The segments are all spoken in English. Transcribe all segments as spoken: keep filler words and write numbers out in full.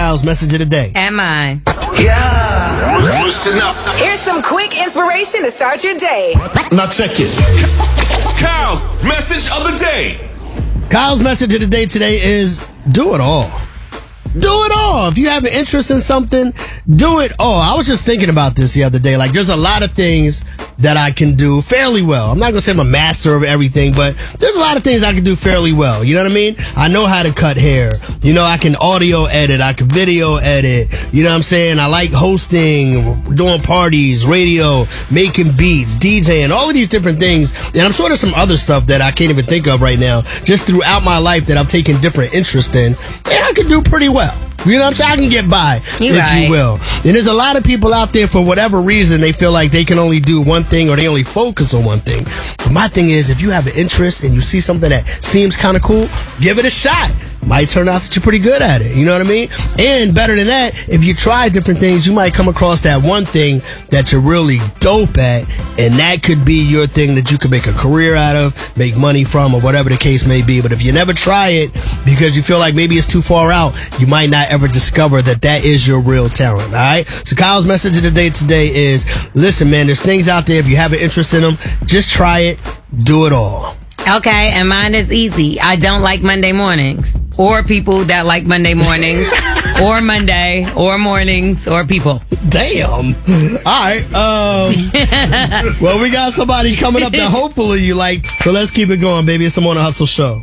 Kyle's message of the day. And mine. Yeah. Listen up. Here's some quick inspiration to start your day. Now check it. Kyle's message of the day. Kyle's message of the day today is do it all. Do it all. If you have an interest in something, do it all. I was just thinking about this the other day. Like, there's a lot of things that I can do fairly well. I'm not going to say I'm a master of everything, but there's a lot of things I can do fairly well. You know what I mean? I know how to cut hair. You know, I can audio edit. I can video edit. You know what I'm saying? I like hosting, doing parties, radio, making beats, DJing, all of these different things. And I'm sure there's some other stuff that I can't even think of right now, just throughout my life that I've taken different interest in. And I can do pretty well. You know what I'm saying? I can get by, You're if right. you will. And there's a lot of people out there, for whatever reason, they feel like they can only do one thing or they only focus on one thing. But my thing is, if you have an interest and you see something that seems kind of cool, give it a shot. Might turn out that you're pretty good at it. You know what I mean? And better than that, if you try different things, you might come across that one thing that you're really dope at, and that could be your thing that you could make a career out of, make money from, or whatever the case may be. But if you never try it because you feel like maybe it's too far out, you might not ever discover that that is your real talent. All right? So Kyle's message of the day today is, listen, man, there's things out there. If you have an interest in them, just try it. Do it all. Okay, and mine is easy. I don't like Monday mornings. Or people that like Monday mornings. Or Monday. Or mornings. Or people. Damn. All right. Um, well, we got somebody coming up that hopefully you like. So let's keep it going, baby. It's the Morning Hustle Show.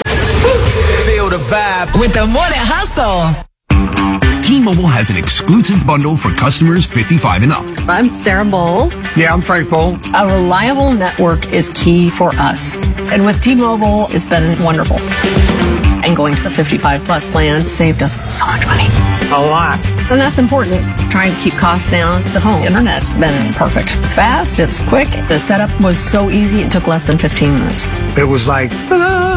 Feel the vibe. With the Morning Hustle. T-Mobile has an exclusive bundle for customers fifty-five and up. I'm Sarah Bowl. Yeah, I'm Frank Bowl. A reliable network is key for us. And with T-Mobile, it's been wonderful. And going to the fifty-five plus plan saved us so much money. A lot. And that's important. Trying to keep costs down. The home internet's been perfect. It's fast, it's quick. The setup was so easy, it took less than fifteen minutes. It was like, ta-da!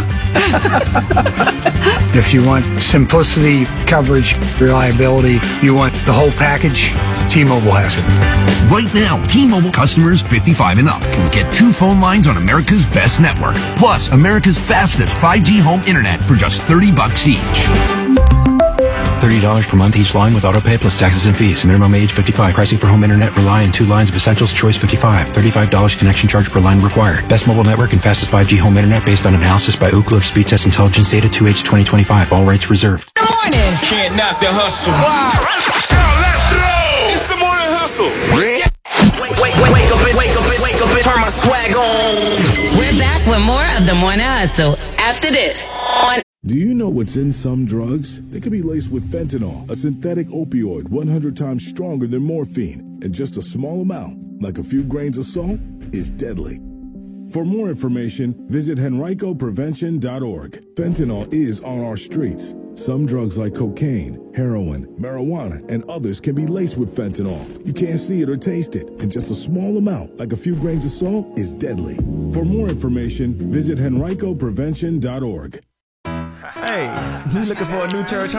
If you want simplicity, coverage, reliability, you want the whole package, T-Mobile has it. Right now, T-Mobile customers fifty-five and up can get two phone lines on America's best network, plus America's fastest five G home internet for just thirty bucks each. thirty dollars per month each line with autopay plus taxes and fees. Minimum age fifty-five. Pricing for home internet rely on two lines of Essentials Choice fifty-five. thirty-five dollars connection charge per line required. Best mobile network and fastest five G home internet based on analysis by Ookla of Speed Test Intelligence Data two H twenty twenty-five. All rights reserved. Good morning. Can't knock the hustle. Wow. Let's go. It's the Morning Hustle. Wake, wake, wake, wake up and wake up and wake up and turn my swag on. We're back with more of the Morning Hustle after this. On Do you know what's in some drugs? They could be laced with fentanyl, a synthetic opioid one hundred times stronger than morphine, and just a small amount, like a few grains of salt, is deadly. For more information, visit Henrico Prevention dot org. Fentanyl is on our streets. Some drugs like cocaine, heroin, marijuana, and others can be laced with fentanyl. You can't see it or taste it, and just a small amount, like a few grains of salt, is deadly. For more information, visit Henrico Prevention dot org. Hey, you looking for a new church